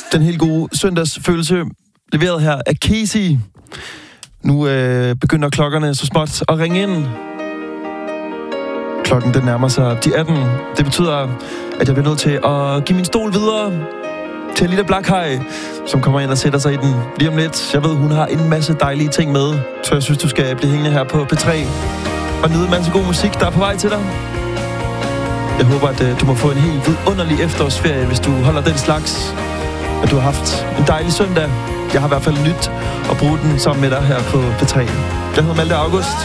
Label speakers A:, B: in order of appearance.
A: Den helt gode søndagsfølelse, leveret her af Casey. Nu begynder klokkerne så småt at ringe ind. Klokken den nærmer sig de 18. Det betyder, at jeg bliver nødt til at give min stol videre til Alida Blakhaj, som kommer ind og sætter sig i den lige om lidt. Jeg ved, hun har en masse dejlige ting med, så jeg synes, du skal blive hængende her på P3 og nyde en masse god musik, der er på vej til dig. Jeg håber, at du må få en helt vidunderlig efterårsferie, hvis du holder den slags. At du har haft en dejlig søndag. Jeg har i hvert fald nyt at bruge den sammen med dig her på P3. Jeg hedder Malte August.